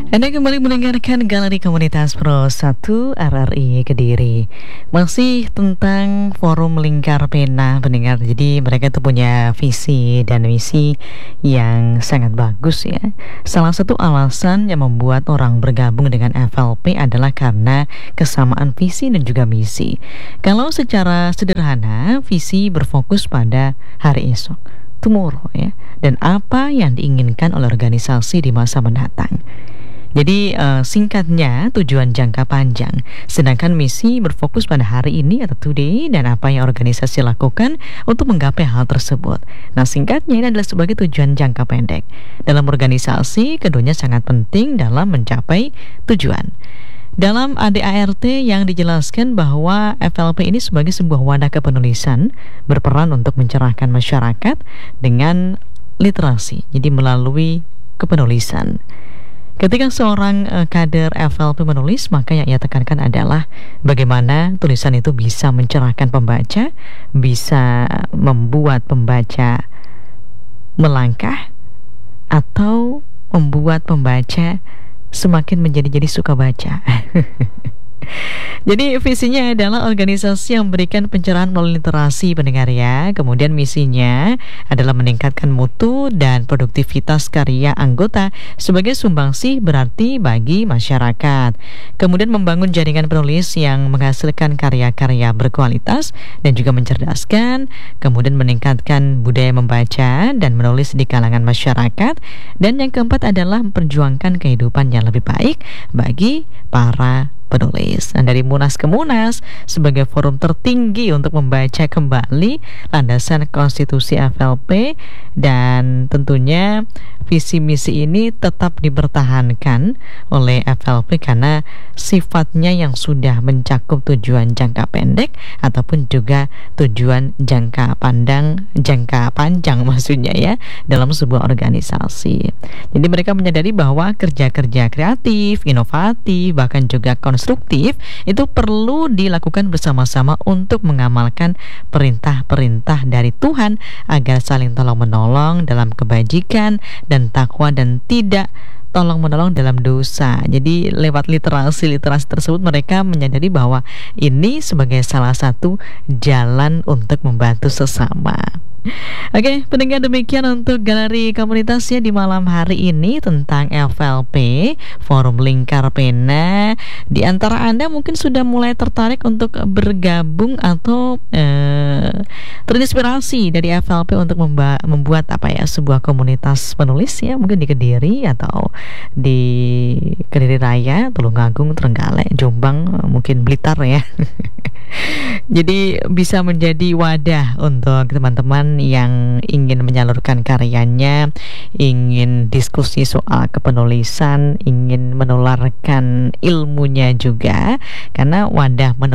Anda kembali mendengarkan Galeri Komunitas Pro 1 RRI Kediri. Masih tentang Forum Lingkar Pena pendengar. Jadi mereka tuh punya visi dan misi yang sangat bagus ya. Salah satu alasan yang membuat orang bergabung dengan FLP adalah karena kesamaan visi dan juga misi. Kalau secara sederhana, visi berfokus pada hari esok, tomorrow ya, dan apa yang diinginkan oleh organisasi di masa mendatang. Jadi singkatnya tujuan jangka panjang, sedangkan misi berfokus pada hari ini atau today dan apa yang organisasi lakukan untuk menggapai hal tersebut. Nah, singkatnya ini adalah sebagai tujuan jangka pendek. Dalam organisasi, keduanya sangat penting dalam mencapai tujuan. Dalam ADART yang dijelaskan bahwa FLP ini sebagai sebuah wadah kepenulisan berperan untuk mencerahkan masyarakat dengan literasi, jadi melalui kepenulisan. Ketika seorang kader FLP menulis, maka yang ia tekankan adalah bagaimana tulisan itu bisa mencerahkan pembaca, bisa membuat pembaca melangkah, atau membuat pembaca semakin menjadi suka baca. Jadi visinya adalah organisasi yang memberikan pencerahan melalui literasi pendengar ya. Kemudian misinya adalah meningkatkan mutu dan produktivitas karya anggota sebagai sumbangsih berarti bagi masyarakat. Kemudian membangun jaringan penulis yang menghasilkan karya-karya berkualitas dan juga mencerdaskan. Kemudian meningkatkan budaya membaca dan menulis di kalangan masyarakat. Dan yang keempat adalah memperjuangkan kehidupan yang lebih baik bagi para penulis. Dan dari Munas ke Munas sebagai forum tertinggi untuk membaca kembali landasan konstitusi FLP, dan tentunya visi misi ini tetap dipertahankan oleh FLP karena sifatnya yang sudah mencakup tujuan jangka pendek ataupun juga tujuan jangka panjang maksudnya ya dalam sebuah organisasi. Jadi mereka menyadari bahwa kerja-kerja kreatif, inovatif, bahkan juga konstruktif itu perlu dilakukan bersama-sama untuk mengamalkan perintah-perintah dari Tuhan agar saling tolong-menolong dalam kebajikan dan takwa dan tidak tolong-menolong dalam dosa. Jadi lewat literasi tersebut mereka menyadari bahwa ini sebagai salah satu jalan untuk membantu sesama. Oke, pendengar, demikian untuk Galeri Komunitasnya di malam hari ini tentang FLP, Forum Lingkar Pena. Di antara Anda mungkin sudah mulai tertarik untuk bergabung atau terinspirasi dari FLP untuk membuat sebuah komunitas penulis ya, mungkin di Kediri atau di Kediri Raya, Tulungagung, Trenggalek, Jombang, mungkin Blitar ya. Jadi bisa menjadi wadah untuk teman-teman yang ingin menyalurkan karyanya, ingin diskusi soal kepenulisan, ingin menularkan ilmunya juga, karena wadah